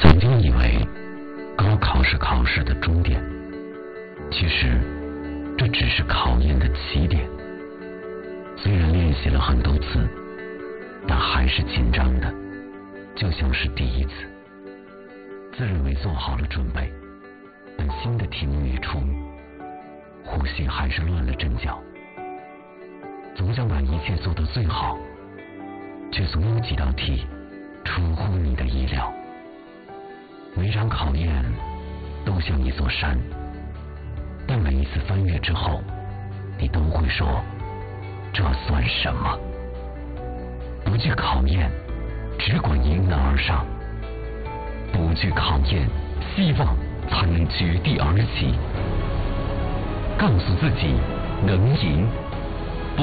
曾经以为高考是考试的终点，其实这只是考验的起点。虽然练习了很多次，但还是紧张的，就像是第一次。自认为做好了准备，但新的题目一出，呼吸还是乱了阵脚。总想把一切做到最好，却总有几道题出乎你的意料。每场考验都像一座山，但每一次翻越之后，你都会说，这算什么？不惧考验，只管迎难而上。不惧考验，希望才能绝地而起。告诉自己能赢。